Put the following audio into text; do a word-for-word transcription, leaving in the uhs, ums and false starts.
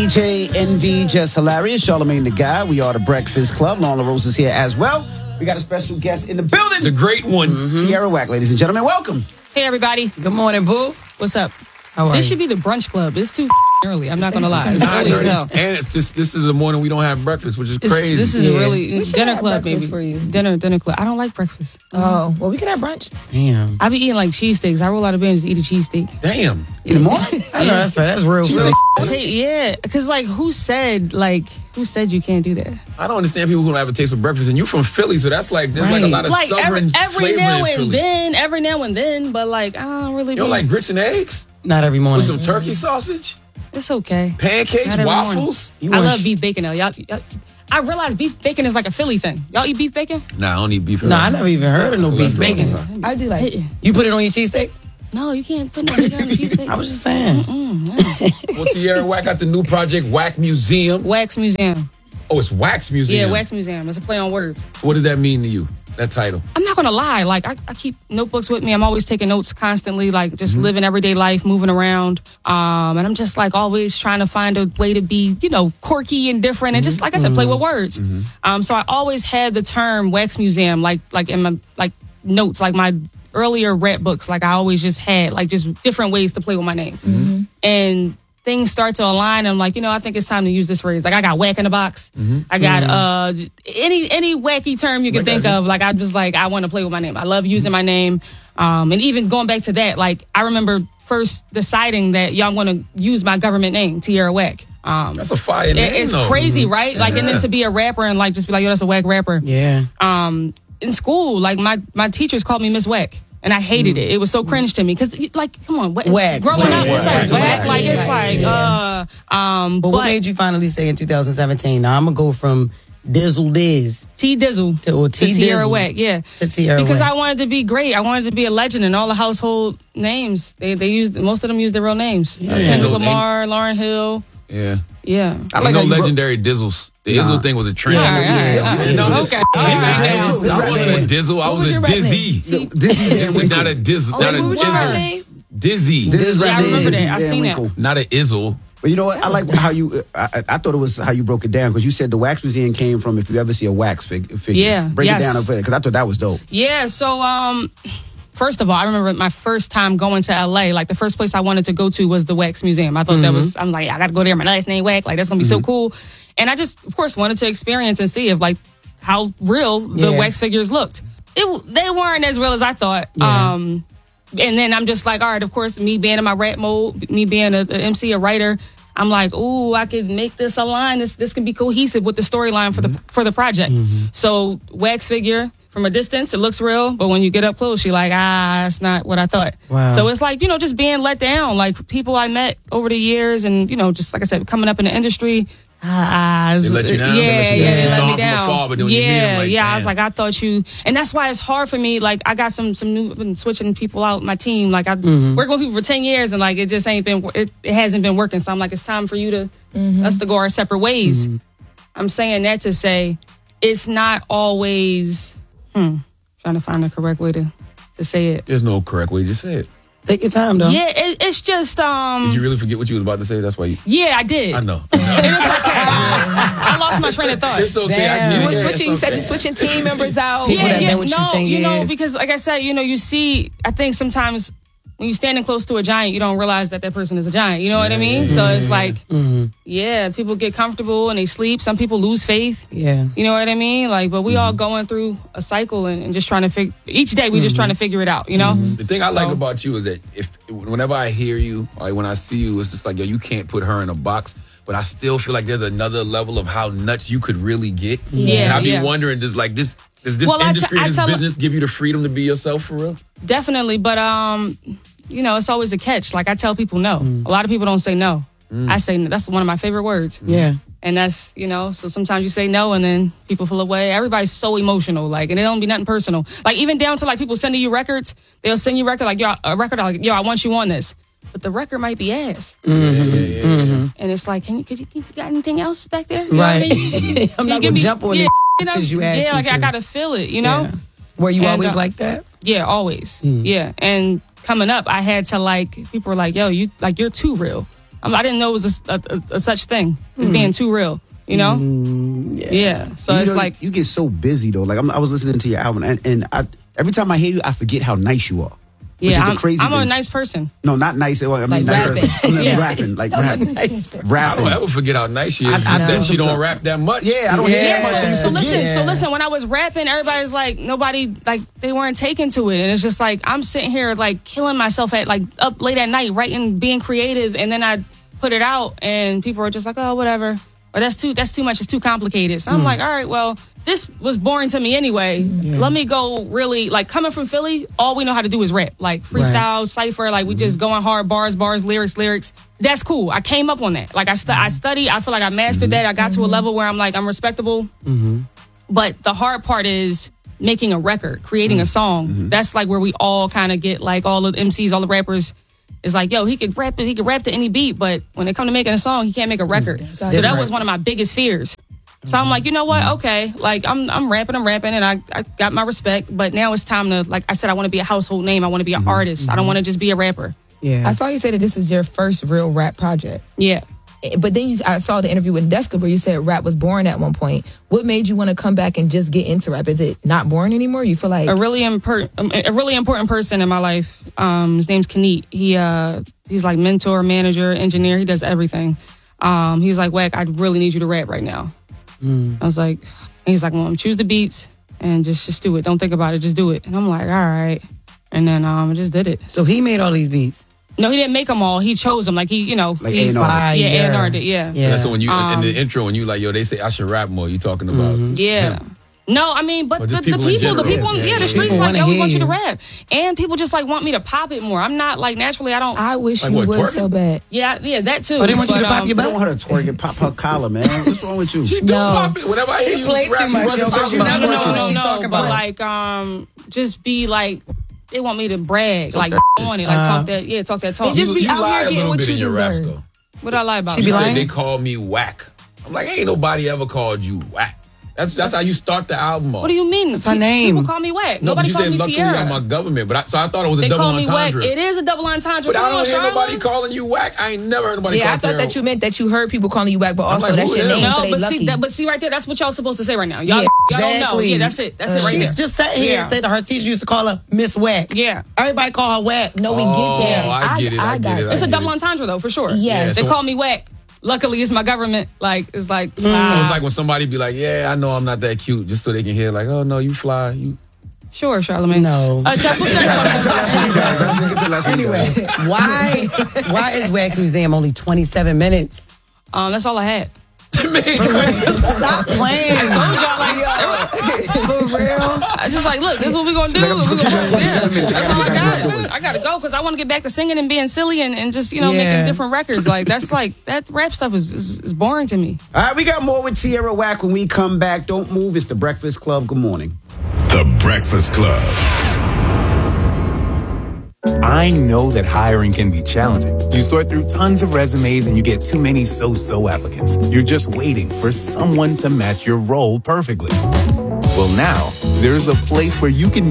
D J Envy, Just Hilarious, Charlamagne the Guy. We are the Breakfast Club. Lon LaRose is here as well. We got a special guest in the building. The great one. Mm-hmm. Tierra Whack, ladies and gentlemen. Welcome. Hey, everybody. Good morning, boo. What's up? How are This you? should be the brunch club. It's too early. I'm not going to lie. It's early as hell. And this this is the morning we don't have breakfast, which is It's- crazy. This is Yeah. really We should dinner have club, breakfast baby. for you. Dinner, dinner club. I don't like breakfast. Oh, well, we can have brunch. Damn. I be eating like cheesesteaks. I roll out of bed and just eat a cheesesteak. Damn. In the morning? I know that's right. That's real. She's real. a- Ta- Yeah, because like who said like who said you can't do that? I don't understand people who don't have a taste for breakfast. And you're from Philly, so that's like there's like a Right. lot of Like every, southern every flavor now in and Philly. then, every now and then, but like I don't really. You don't be- like grits and eggs Not every morning. with some turkey sausage, It's okay. pancakes, Not every morning. waffles. You I want love sh- beef bacon though. Y'all, y'all, I realize beef bacon is like a Philly thing. Y'all eat beef bacon? Nah, I don't eat beef. No, I never even heard of no beef bacon. I do like it. You put it on your cheesesteak? No, you can't put no bacon on the cheesesteak. I was just saying. Well, Tierra Whack got the new project, Whack Museum. Wax Museum. Oh, it's Wax Museum. Yeah, Wax Museum. It's a play on words. What does that mean to you? That title? I'm not gonna lie. Like I, I keep notebooks with me. I'm always taking notes constantly. Like just Mm-hmm. living everyday life, moving around. Um, and I'm just like always trying to find a way to be, you know, quirky and different, and just like I said, play with words. Um, so I always had the term Wax Museum, like like in my like notes, like my earlier rap books. Like I always just had like just different ways to play with my name, and things start to align. I'm like, you know, I think it's time to use this phrase. Like I got whack in the box. I got uh any any wacky term you can think of. Like I just like I want to play with my name. I love using my name. Um, and even going back to that, like I remember first deciding that y'all want to use my government name, Tierra Whack. Um, That's a fire it- name. it's though. crazy, right? Like, and Yeah. then to be a rapper and like just be like, yo, that's a whack rapper. Yeah. Um, in school, like my my teachers called me Miss Whack. And I hated it. It was so cringe to me because, like, come on, what, Whack. growing Whack. up, it's like Whack. whack. Like, it's Yeah. like, uh, um, But, but, what made you finally say in two thousand seventeen, now I'm going to go from Dizzle Diz T Dizzle to, or to T Tierra Dizzle Whack, yeah, to Tierra because Whack. I wanted to be great. I wanted to be a legend, and all the household names they they used most of them use their real names. Uh, Kendrick Ain't no- Lamar, Lauren Hill, Yeah. yeah. I Like like no how you legendary Dizzles. The Nah. Izzle thing was a trend. All right, all right, all right. You know, Okay, all right, I now. wasn't a Dizzle. I What was was a your rap Dizzy. name? Dizzy This is not a Dizzle. Not Wait, a what was your rap Dizzle. name? Dizzy. Dizzle Yeah, I remember Diz, that. I Diz, seen and that. Winkle. Not an Izzle. But you know what? I like how you. I, I I thought it was how you broke it down because you said the Wax Museum came from if you ever see a wax fig, figure. Yeah, Break yes. it down because I thought that was dope. Yeah, so um first of all, I remember my first time going to L A. Like the first place I wanted to go to was the Wax Museum. I thought that was I'm like, I gotta go there, my last name Wack, like that's gonna be so cool. And I just of course wanted to experience and see if like how real the Yeah. wax figures looked. It w- they weren't as real as I thought. Yeah. Um and then I'm just like, all right, of course, me being in my rap mode, me being a, a M C, a writer, I'm like, ooh, I could make this align. This this can be cohesive with the storyline for the for the project. So wax figure from a distance, it looks real, but when you get up close, you're like, ah, it's not what I thought. Wow. So it's like, you know, just being let down. Like people I met over the years, and you know, just like I said, coming up in the industry. Ah, They let you down? Yeah, They let you yeah, down. they You let saw me them from down. afar, but then when you meet yeah, them, like, yeah. I was damn. like, I thought you, and that's why it's hard for me. Like, I got some some new, been switching people out my team. Like, I Mm-hmm. worked with people for ten years, and like it just ain't been, it, it hasn't been working. So I'm like, it's time for you to Mm-hmm. us to go our separate ways. I'm saying that to say, it's not always. Hmm, trying to find the correct way to to say it. There's no correct way to say it. Take your time, though. Yeah, it, it's just um. Did you really forget what you was about to say? That's why you. Yeah, I did. I know. And it's okay. I lost my train of thought. It's okay. Damn. I get You it. were Yeah, switching. You it's said okay. you're switching team members out. People yeah, that yeah, been with you no, ten you know, years. because like I said, you know, you see, I think sometimes when you're standing close to a giant, you don't realize that that person is a giant. You know what I mean? So it's like, yeah, people get comfortable and they sleep. Some people lose faith. Yeah. You know what I mean? Like, but we all going through a cycle and, and just trying to figure. Each day, we just trying to figure it out. You know? The thing I like So- about you is that if whenever I hear you or when I see you, it's just like, yo, you can't put her in a box. But I still feel like there's another level of how nuts you could really get. Yeah, And I be yeah. wondering, does like this, does this Well, I t- industry, I this tell- business give you the freedom to be yourself for real? Definitely, but um, you know, it's always a catch. Like I tell people no. A lot of people don't say no. I say no. That's one of my favorite words. Yeah. And that's, you know, so sometimes you say no and then people feel away. Everybody's so emotional, like, and it don't be nothing personal. Like, even down to like people sending you records, they'll send you a record, like, yo, a record, like, yo, I want you on this. But the record might be ass. Mm-hmm. And it's like, can you, could you, you got anything else back there? You know what I Right. mean? I'm Can not you going give to me- jump on yeah, it you know, because you asked yeah, me like, to. I gotta feel it, you know? Yeah. Were you And, always uh, like that? Yeah, always. Yeah. And coming up, I had to like, people were like, yo, you, like, you're too real. I'm, I didn't know it was a, a, a, a such thing as being too real. You know? Mm, yeah. yeah. So you it's know, like you get so busy though. Like I'm, I was listening to your album, and, and I, every time I hear you, I forget how nice you are. Which yeah, is the I'm, crazy I'm thing. a nice person. No, not nice. Well, I mean, Like nice rapping. person. I mean, Yeah. rapping, like rapping, I rapping. don't ever forget how nice she is. I- It's I just know. that she don't rap that much. Yeah, I don't Yeah. hear Yeah, that much. so, and so forget. listen, so Yeah. listen, when I was rapping, everybody's like, nobody, like, they weren't taken to it. And it's just like, I'm sitting here, like, killing myself at, like, up late at night, writing, being creative, and then I put it out, and people are just like, oh, whatever. Or that's too, that's too much, it's too complicated. So I'm like, all right, well, this was boring to me anyway. Let me go really, like, coming from Philly, all we know how to do is rap. Like, freestyle, cipher, like, we just going hard, bars, bars, lyrics, lyrics. That's cool. I came up on that. Like, I, stu- I studied, I feel like I mastered that. I got to a level where I'm like, I'm respectable. But the hard part is making a record, creating a song. That's like where we all kind of get, like, all the M Cs, all the rappers. It's like, yo, he could rap it, he could rap to any beat, but when it come to making a song, he can't make a record. So that was one of my biggest fears. So I'm like, you know what? Okay, like I'm I'm rapping, I'm rapping, and I, I got my respect. But now it's time to, like I said, I want to be a household name. I want to be an artist. I don't want to just be a rapper. Yeah. I saw you say that this is your first real rap project. Yeah. But then you, I saw the interview with Deska where you said rap was boring at one point. What made you want to come back and just get into rap? Is it not boring anymore? You feel like A really impor- a really important person in my life. Um, his name's Kaneet. He uh he's like mentor, manager, engineer. He does everything. Um, he's like, Wack, I really need you to rap right now. I was like, and he's like, well, choose the beats and just just do it. Don't think about it. Just do it. And I'm like, all right. And then um, I just did it. So he made all these beats. No, he didn't make them all. He chose them. Like he, you know, Like he, A and R. Fire. Yeah, A and R did. Yeah. Yeah. That's when you in Um, the intro when you like, yo, they say I should rap more. You talking about? Yeah. No, I mean, but Or the, just the people in people, the general. people, yeah, Yeah, the yeah. streets, People like, wanna yo, we hear want you to you. rap. And people just, like, want me to pop it more. I'm not, like, naturally, I don't. I wish Like you what, would twerking? so bad. yeah, yeah, that too. Oh, they want you But, to pop um, your I butt? don't want her to twerk and pop her collar, man. What's wrong with you? She do No. pop it. Whenever I She hear you play rap, too much, she yo, wasn't so talking she about never know twerking. what no, she no, talking but about. like, um, just be like, they want me to brag, like, that on it, like, Uh, talk that, yeah, talk that talk. And just You, be you out lie here a getting little what bit you in your raps, deserve. though. What did I lie about? She be You said lying? they called me whack. I'm like, ain't nobody ever called you whack. That's that's how you start the album off. What do you mean? That's her Pe- name. People call me Wack. No, but Nobody you calls said me luckily Tierra. I'm my government, but I, so I thought it was a They double call me Wack. entendre. It is a double entendre. But Come I don't on, hear Charlotte. nobody calling you whack. I ain't never heard nobody Yeah, call I thought Tierra that you meant that you heard people calling you back, but also like, that's who your the hell? name, No, so they but lucky. see, that, but see right there, that's what y'all supposed to say right now. Y'all, Yeah, y'all don't know. Exactly. Yeah, that's it. That's it right She's there. just sat here Yeah. and said that her teacher used to call her Miss Whack. Yeah. Everybody call her Whack. no, we Oh, get that. I get it, I get got it, I that. It's a get double it. entendre though, for sure. Yes. Yeah, They so- call me Wack. Luckily, it's my government. Like, it's like, So it's like when somebody be like, yeah, I know I'm not that cute, just so they can hear like, oh, no, you fly. You sure, Charlamagne. No. Uh, Chess, what's next on the Let's get to last week. Anyway, why why is Wax Museum only twenty-seven minutes? Um, that's all I had. Stop playing. I told y'all, like, For real? I just like, look, this is what we're gonna do. like, I'm just We gonna gonna- keep you on yeah, that's all I twenty-seven got. I gotta go because I want to get back to singing and being silly and, and just, you know, Yeah. making different records. Like, that's like, that rap stuff is, is, is boring to me. All right, we got more with Tierra Whack when we come back. Don't move. It's the Breakfast Club. Good morning. The Breakfast Club. I know that hiring can be challenging. You sort through tons of resumes and you get too many so-so applicants. You're just waiting for someone to match your role perfectly. Well, now, there's a place where you can